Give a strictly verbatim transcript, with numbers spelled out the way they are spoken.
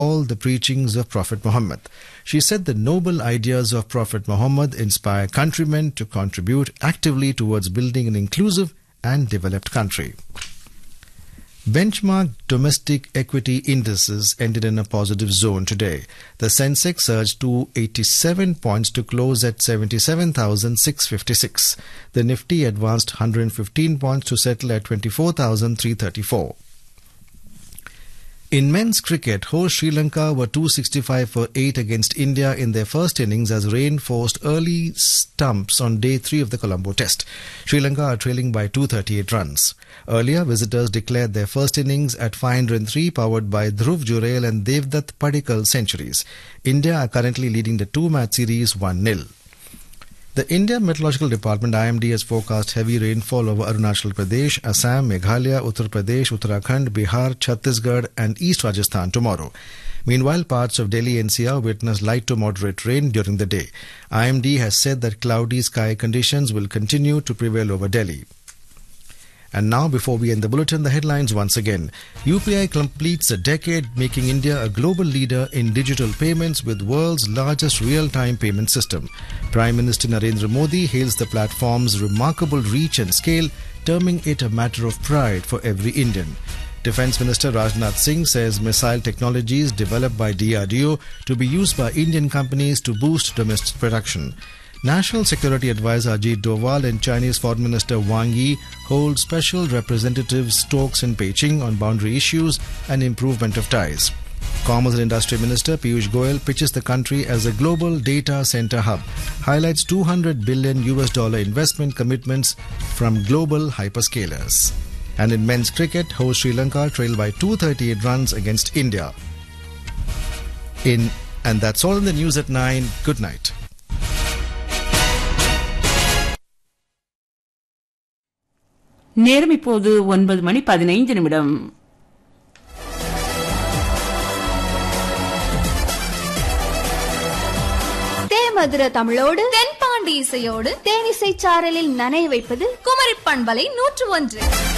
all the preachings of Prophet Muhammad. She said the noble ideas of Prophet Muhammad inspire countrymen to contribute actively towards building an inclusive and developed country. Benchmark domestic equity indices ended in a positive zone today. The Sensex surged to eighty-seven points to close at seventy-seven thousand six hundred fifty-six. The Nifty advanced one hundred fifteen points to settle at twenty-four thousand three hundred thirty-four. In men's cricket, host Sri Lanka were two hundred sixty-five for eight against India in their first innings as rain forced early stumps on day three of the Colombo Test. Sri Lanka are trailing by two hundred thirty-eight runs. Earlier, visitors declared their first innings at five hundred three, powered by Dhruv Jurel and Devdutt Padikkal centuries. India are currently leading the two-match series one nil. The India Meteorological Department I M D has forecast heavy rainfall over Arunachal Pradesh, Assam, Meghalaya, Uttar Pradesh, Uttarakhand, Bihar, Chhattisgarh and East Rajasthan tomorrow. Meanwhile, parts of Delhi N C R witnessed light to moderate rain during the day. I M D has said that cloudy sky conditions will continue to prevail over Delhi. And now, before we end the bulletin, the headlines once again. U P I completes a decade, making India a global leader in digital payments with world's largest real-time payment system. Prime Minister Narendra Modi hails the platform's remarkable reach and scale, terming it a matter of pride for every Indian. Defence Minister Rajnath Singh says missile technologies developed by D R D O to be used by Indian companies to boost domestic production. National Security Advisor Ajit Doval and Chinese Foreign Minister Wang Yi hold special representatives Stokes and Beijing on boundary issues and improvement of ties. Commerce and Industry Minister Piyush Goyal pitches the country as a global data center hub, highlights two hundred billion U S dollar investment commitments from global hyperscalers. And in men's cricket, host Sri Lanka trailed by two hundred thirty-eight runs against India. In and that's all in the news at nine. Good night. நேரம் இப்போது ஒன்பது மணி பதினைந்து நிமிடம். தேமதுர தமிழோடு தென்பாண்டி இசையோடு தேனிசை சாரலில் நனைய வைப்பது குமரி பண்பலை நூற்று ஒன்று.